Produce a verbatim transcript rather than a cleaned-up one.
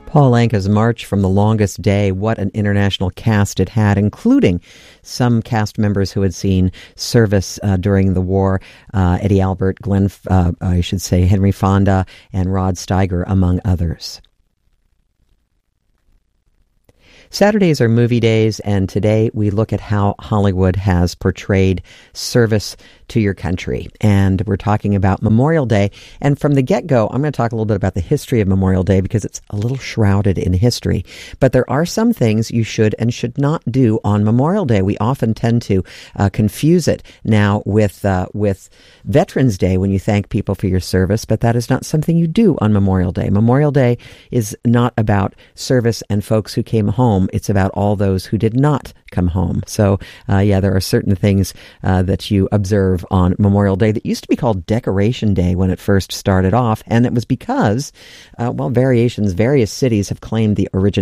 Paul Anka's March from the Longest Day. What an international cast it had, including some cast members who had seen service uh, during the war. Uh, Eddie Albert, Glenn, uh, I should say, Henry Fonda, and Rod Steiger, among others. Saturdays are movie days, and today we look at how Hollywood has portrayed service to your country. And we're talking about Memorial Day. And from the get-go, I'm going to talk a little bit about the history of Memorial Day because it's a little shrouded in history. But there are some things you should and should not do on Memorial Day. We often tend to uh, confuse it now with uh, with Veterans Day when you thank people for your service, but that is not something you do on Memorial Day. Memorial Day is not about service and folks who came home. It's about all those who did not come home. So, uh, yeah, there are certain things uh, that you observe on Memorial Day that used to be called Decoration Day when it first started off, and it was because, uh, well, variations, various cities have claimed the origin